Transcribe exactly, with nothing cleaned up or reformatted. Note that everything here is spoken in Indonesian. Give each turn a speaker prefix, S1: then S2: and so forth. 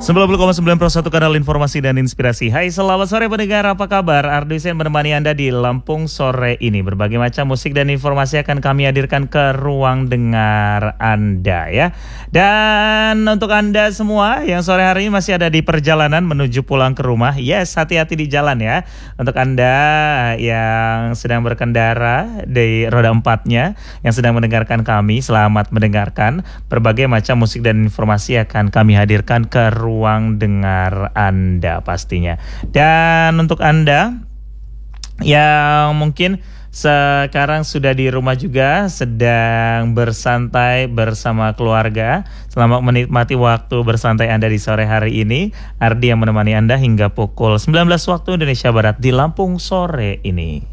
S1: sembilan puluh koma sembilan satu kanal informasi dan inspirasi. Hai, selamat sore pendengar, apa kabar? Ardi Hussein menemani Anda di Lampung sore ini. Berbagai macam musik dan informasi akan kami hadirkan ke ruang dengar Anda ya. Dan untuk Anda semua yang sore hari ini masih ada di perjalanan menuju pulang ke rumah, yes, hati-hati di jalan ya. Untuk Anda yang sedang berkendara di roda empatnya, yang sedang mendengarkan kami, selamat mendengarkan. Berbagai macam musik dan informasi akan kami hadirkan ke ruang dengar Anda pastinya. Dan untuk Anda yang mungkin sekarang sudah di rumah juga, sedang bersantai bersama keluarga, selamat menikmati waktu bersantai Anda di sore hari ini. Ardi yang menemani Anda hingga pukul sembilan belas waktu Indonesia Barat di Lampung sore ini.